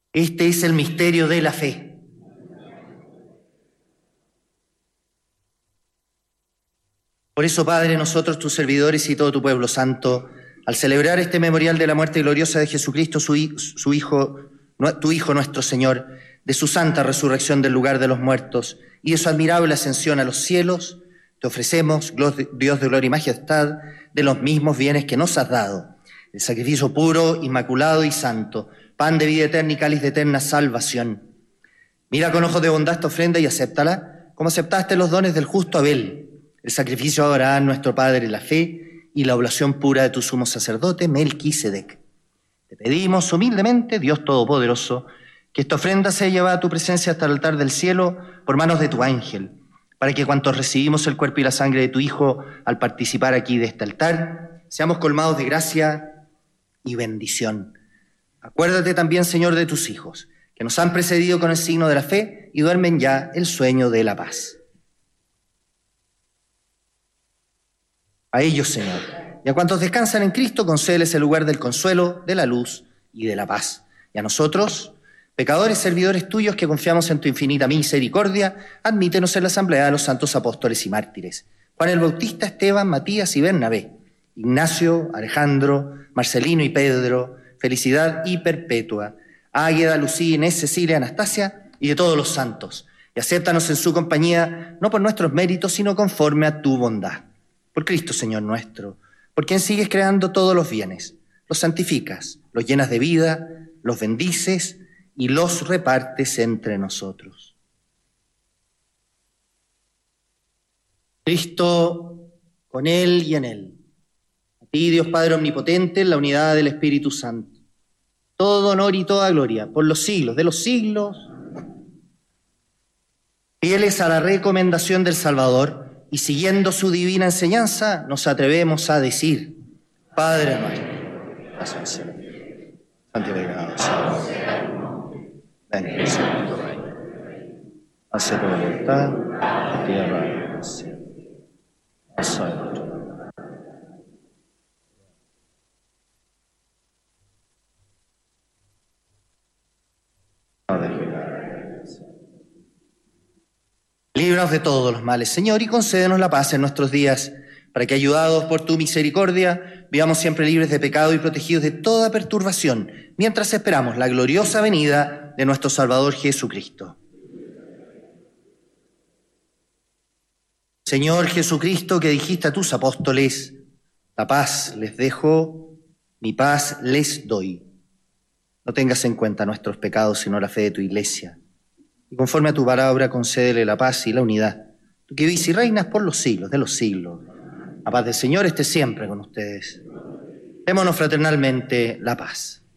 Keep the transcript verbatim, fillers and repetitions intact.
Este es el misterio de la fe. Por eso, Padre, nosotros, tus servidores y todo tu pueblo santo, al celebrar este memorial de la muerte gloriosa de Jesucristo, su, su Hijo, tu Hijo nuestro Señor, de su santa resurrección del lugar de los muertos y de su admirable ascensión a los cielos, te ofrecemos, Dios de gloria y majestad, de los mismos bienes que nos has dado, el sacrificio puro, inmaculado y santo, pan de vida eterna y cáliz de eterna salvación. Mira con ojos de bondad esta ofrenda y acéptala, como aceptaste los dones del justo Abel, el sacrificio de Abraham, nuestro Padre, la fe y la oblación pura de tu sumo sacerdote, Melquisedec. Te pedimos humildemente, Dios Todopoderoso, que esta ofrenda sea llevada a tu presencia hasta el altar del cielo por manos de tu ángel, para que cuantos recibimos el cuerpo y la sangre de tu Hijo al participar aquí de este altar, seamos colmados de gracia y bendición. Acuérdate también, Señor, de tus hijos, que nos han precedido con el signo de la fe y duermen ya el sueño de la paz. A ellos, Señor, y a cuantos descansan en Cristo, concédeles el lugar del consuelo, de la luz y de la paz. Y a nosotros, pecadores servidores tuyos que confiamos en tu infinita misericordia, admítenos en la asamblea de los santos apóstoles y mártires, Juan el Bautista, Esteban, Matías y Bernabé, Ignacio, Alejandro, Marcelino y Pedro, felicidad y perpetua, Águeda, Lucía, Inés, Cecilia, Anastasia y de todos los santos, y acéptanos en su compañía, no por nuestros méritos, sino conforme a tu bondad. Por Cristo, Señor nuestro, por quien sigues creando todos los bienes, los santificas, los llenas de vida, los bendices y los repartes entre nosotros. Cristo, con Él y en Él. A ti, Dios Padre Omnipotente, en la unidad del Espíritu Santo. Todo honor y toda gloria, por los siglos de los siglos. Fieles a la recomendación del Salvador, y siguiendo su divina enseñanza, nos atrevemos a decir: Padre nuestro, que estás en el cielo, santificado sea tu nombre, venga sea tu reino, hágase tu voluntad, en la tierra y en el cielo. Danos hoy nuestro pan. No dejes líbranos de todos los males, Señor, y concédenos la paz en nuestros días, para que, ayudados por tu misericordia, vivamos siempre libres de pecado y protegidos de toda perturbación, mientras esperamos la gloriosa venida de nuestro Salvador Jesucristo. Señor Jesucristo, que dijiste a tus apóstoles: la paz les dejo, mi paz les doy. No tengas en cuenta nuestros pecados, sino la fe de tu Iglesia. Y conforme a tu palabra, concédele la paz y la unidad, tú que vivís y reinas por los siglos de los siglos. La paz del Señor esté siempre con ustedes. Démonos fraternalmente la paz.